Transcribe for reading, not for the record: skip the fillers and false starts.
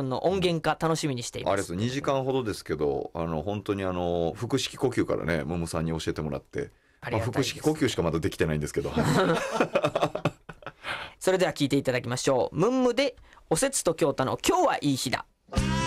んの音源化楽しみにしています。 あれです、2時間ほどですけど、本当に腹式呼吸からね、ムムさんに教えてもらって、腹式呼吸しかまだできてないんですけど。 それでは聞いていただきましょう。ムンムでおせつと京太の今日はいい日だ。